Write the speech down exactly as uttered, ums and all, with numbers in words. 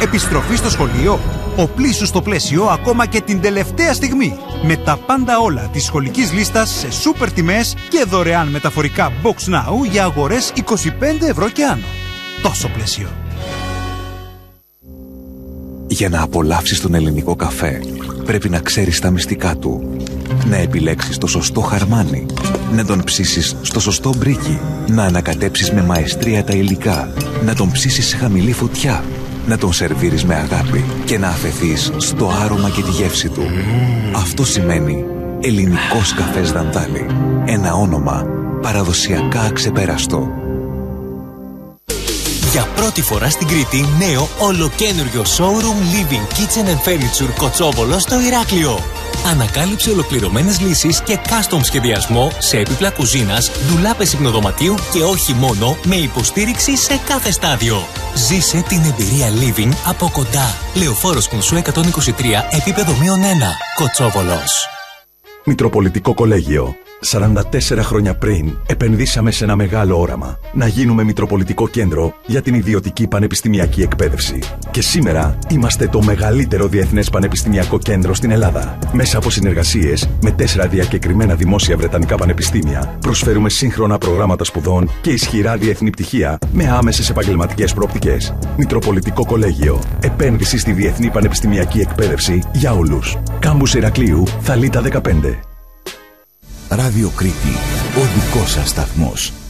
Επιστροφή στο σχολείο. Οπλίσου στο πλαίσιο ακόμα και την τελευταία στιγμή. Με τα πάντα όλα της σχολικής λίστας σε σούπερ τιμές και δωρεάν μεταφορικά Box Now για αγορές είκοσι πέντε ευρώ και άνω. Τόσο πλαίσιο. Για να απολαύσεις τον ελληνικό καφέ, πρέπει να ξέρεις τα μυστικά του. Να επιλέξεις το σωστό χαρμάνι. Να τον ψήσεις στο σωστό μπρίκι. Να ανακατέψεις με μαεστρία τα υλικά. Να τον ψήσεις σε χαμηλή φωτιά. Να τον σερβίρεις με αγάπη και να αφεθείς στο άρωμα και τη γεύση του. Mm. Αυτό σημαίνει ελληνικός καφές Δανδάλη. Ένα όνομα παραδοσιακά αξεπέραστο. Για πρώτη φορά στην Κρήτη, νέο ολοκένουργιο showroom Living Kitchen and Furniture Κοτσόβολο στο Ηράκλειο. Ανακάλυψε ολοκληρωμένες λύσεις και custom σχεδιασμό σε έπιπλα κουζίνας, ντουλάπες υπνοδωματίου και όχι μόνο, με υποστήριξη σε κάθε στάδιο. Ζήσε την εμπειρία Living από κοντά. Λεωφόρος Κονσού εκατόν είκοσι τρία, επίπεδο μείον ένα, Κοτσόβολος. Μητροπολιτικό Κολέγιο. σαράντα τέσσερα χρόνια πριν επενδύσαμε σε ένα μεγάλο όραμα. Να γίνουμε Μητροπολιτικό Κέντρο για την ιδιωτική πανεπιστημιακή εκπαίδευση. Και σήμερα είμαστε το μεγαλύτερο διεθνές πανεπιστημιακό κέντρο στην Ελλάδα. Μέσα από συνεργασίες με τέσσερα διακεκριμένα δημόσια βρετανικά πανεπιστήμια, προσφέρουμε σύγχρονα προγράμματα σπουδών και ισχυρά διεθνή πτυχία με άμεσες επαγγελματικές προοπτικές. Μητροπολιτικό Κολέγιο. Επένδυση στη διεθνή πανεπιστημιακή εκπαίδευση για όλους. Κάμπους Ηρακλείου, Θαλίτα δεκαπέντε. Ράδιο Κρήτη, ο δικός σας σταθμός.